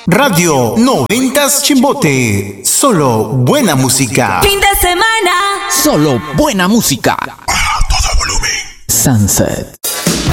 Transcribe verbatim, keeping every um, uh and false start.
Radio Noventas Chimbote. Solo buena música. Fin de semana. Solo buena música. A todo volumen. Sunset.